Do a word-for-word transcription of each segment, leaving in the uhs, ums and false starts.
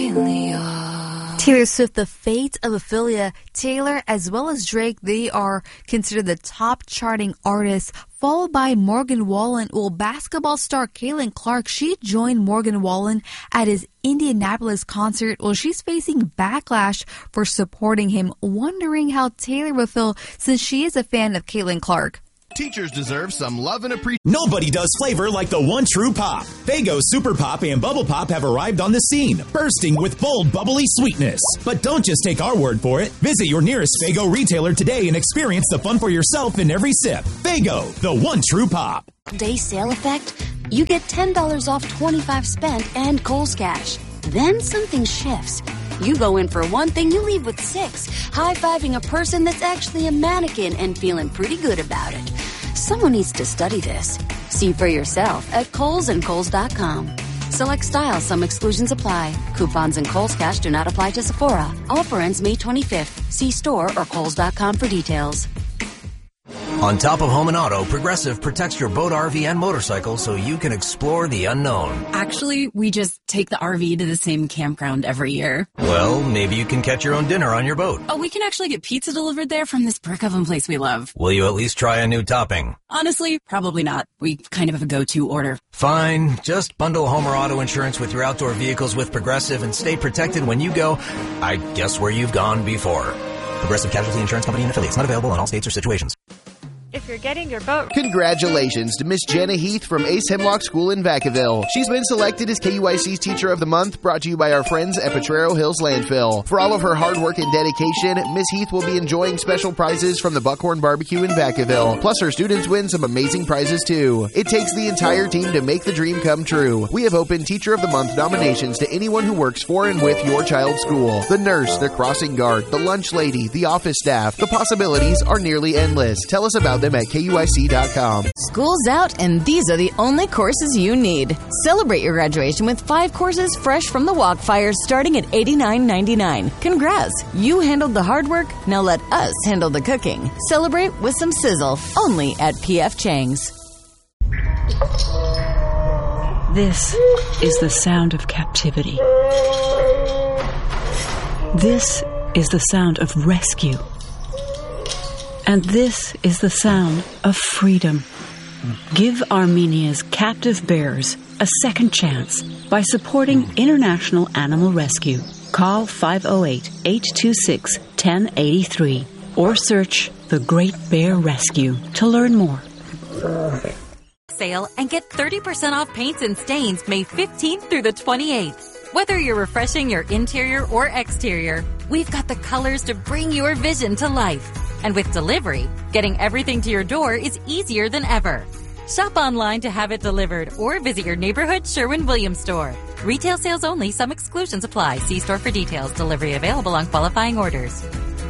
Ophelia. Taylor Swift, the fate of Ophelia. Taylor, as well as Drake, they are considered the top charting artists, followed by Morgan Wallen. Well, basketball star Caitlin Clark, she joined Morgan Wallen at his Indianapolis concert. Well, she's facing backlash for supporting him, wondering how Taylor will feel since she is a fan of Caitlin Clark. Teachers deserve some love and appreciation. Nobody does flavor like the one true pop. Faygo Super Pop and Bubble Pop have arrived on the scene, bursting with bold, bubbly sweetness. But don't just take our word for it. Visit your nearest Faygo retailer today and experience the fun for yourself in every sip. Faygo, the one true pop. Day sale effect? You get ten dollars off twenty-five spent and Kohl's Cash. Then something shifts. You go in for one thing, you leave with six, high-fiving a person that's actually a mannequin and feeling pretty good about it. Someone needs to study this. See for yourself at Kohl's and Kohl's dot com. Select styles, some exclusions apply. Coupons and Kohl's Cash do not apply to Sephora. Offer ends May twenty-fifth. See store or Kohl's dot com for details. On top of home and auto, Progressive protects your boat, R V, and motorcycle so you can explore the unknown. Actually, we just take the R V to the same campground every year. Well, maybe you can catch your own dinner on your boat. Oh, we can actually get pizza delivered there from this brick oven place we love. Will you at least try a new topping? Honestly, probably not. We kind of have a go-to order. Fine. Just bundle home or auto insurance with your outdoor vehicles with Progressive and stay protected when you go, I guess, where you've gone before. Progressive Casualty Insurance Company and affiliates. Not available in all states or situations. If you're getting your boat... Congratulations to Miss Jenna Heath from Ace Hemlock School in Vacaville. She's been selected as K U I C's Teacher of the Month, brought to you by our friends at Potrero Hills Landfill. For all of her hard work and dedication, Miss Heath will be enjoying special prizes from the Buckhorn Barbecue in Vacaville. Plus, her students win some amazing prizes, too. It takes the entire team to make the dream come true. We have opened Teacher of the Month nominations to anyone who works for and with your child's school. The nurse, the crossing guard, the lunch lady, the office staff. The possibilities are nearly endless. Tell us about them at K U I C dot com. School's out, and these are the only courses you need. Celebrate your graduation with five courses fresh from the Walkfire starting at eighty-nine ninety-nine. Congrats! You handled the hard work, now let us handle the cooking. Celebrate with some sizzle, only at P F Chang's. This is the sound of captivity. This is the sound of rescue. And this is the sound of freedom. Give Armenia's captive bears a second chance by supporting International Animal Rescue. Call five oh eight, eight two six, one oh eight three or search The Great Bear Rescue to learn more. Sale and get thirty percent off paints and stains May fifteenth through the twenty-eighth. Whether you're refreshing your interior or exterior, we've got the colors to bring your vision to life. And with delivery, getting everything to your door is easier than ever. Shop online to have it delivered or visit your neighborhood Sherwin-Williams store. Retail sales only. Some exclusions apply. See store for details. Delivery available on qualifying orders.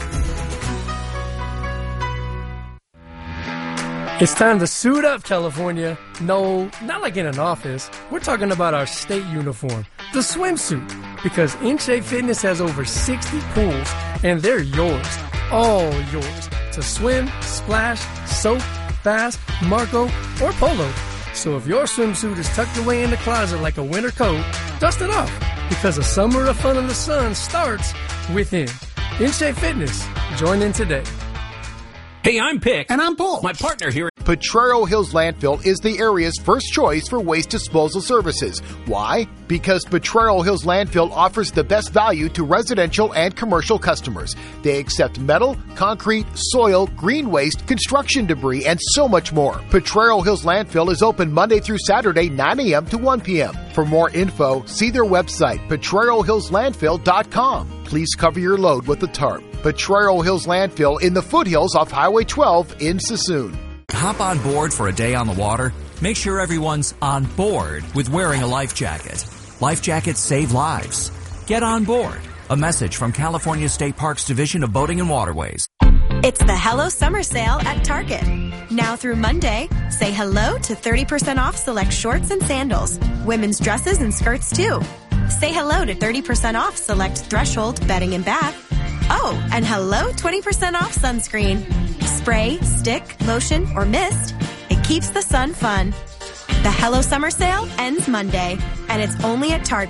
It's time to suit up, California. No, not like in an office. We're talking about our state uniform, the swimsuit. Because In-Shape Fitness has over sixty pools, and they're yours. All yours to swim, splash, soak, bask, Marco, or polo. So if your swimsuit is tucked away in the closet like a winter coat, dust it off, because a summer of fun in the sun starts within. In-Shape Fitness. Join in today. Hey, I'm Pick. And I'm Paul. My partner here. Potrero Hills Landfill is the area's first choice for waste disposal services. Why? Because Potrero Hills Landfill offers the best value to residential and commercial customers. They accept metal, concrete, soil, green waste, construction debris, and so much more. Potrero Hills Landfill is open Monday through Saturday, nine a.m. to one p.m. For more info, see their website, potrero hills landfill dot com. Please cover your load with a tarp. Potrero Hills Landfill in the foothills off Highway twelve in Sassoon. Hop on board for a day on the water? Make sure everyone's on board with wearing a life jacket. Life jackets save lives. Get on board. A message from California State Parks Division of Boating and Waterways. It's the Hello Summer Sale at Target. Now through Monday, say hello to thirty percent off select shorts and sandals. Women's dresses and skirts too. Say hello to thirty percent off select Threshold bedding and bath. Oh, and hello twenty percent off sunscreen. Spray, stick, lotion, or mist. It keeps the sun fun. The Hello Summer Sale ends Monday, and it's only at Target.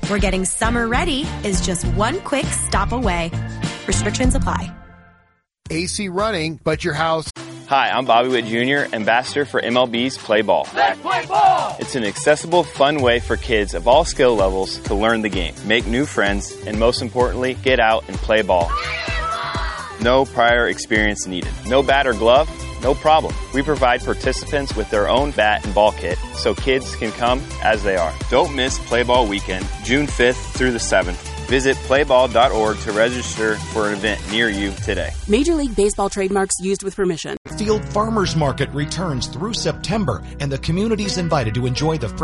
where getting summer ready is just one quick stop away. Restrictions apply. A C running, but your house... Hi, I'm Bobby Witt Junior, ambassador for M L B's Play Ball. Let's play ball! It's an accessible, fun way for kids of all skill levels to learn the game, make new friends, and most importantly, get out and play ball. No prior experience needed. No bat or glove? No problem. We provide participants with their own bat and ball kit so kids can come as they are. Don't miss Play Ball Weekend, June fifth through the seventh. Visit play ball dot org to register for an event near you today. Major League Baseball trademarks used with permission. Field Farmers Market returns through September, and the community is invited to enjoy the